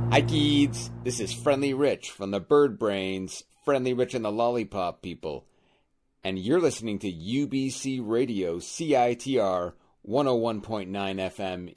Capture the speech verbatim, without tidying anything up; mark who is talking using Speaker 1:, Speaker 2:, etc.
Speaker 1: Hi kids, this is Friendly Rich from the Bird Brains, Friendly Rich and the Lollipop People, and you're listening to U B C Radio C I T R one oh one point nine F M